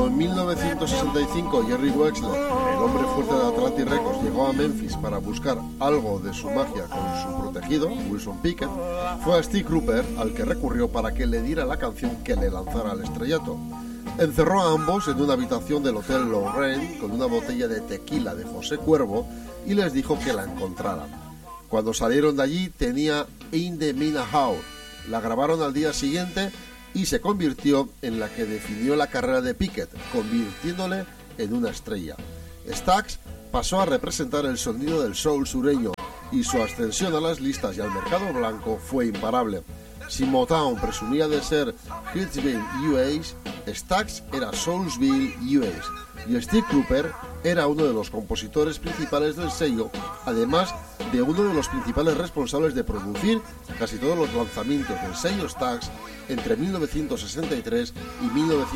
En 1965, Jerry Wexler, el hombre fuerte de Atlantic Records, llegó a Memphis para buscar algo de su magia con su protegido, Wilson Pickett. Fue a Steve Cropper al que recurrió para que le diera la canción que le lanzara al estrellato. Encerró a ambos en una habitación del Hotel Lorraine con una botella de tequila de José Cuervo y les dijo que la encontraran. Cuando salieron de allí tenía In the Mina House. La grabaron al día siguiente y se convirtió en la que definió la carrera de Pickett, convirtiéndole en una estrella. Stax pasó a representar el sonido del soul sureño y su ascensión a las listas y al mercado blanco fue imparable. Si Motown presumía de ser Hitsville US, Stax era Soulsville US y Steve Cropper era uno de los compositores principales del sello, además de uno de los principales responsables de producir casi todos los lanzamientos del sello Stax entre 1963 y 1965.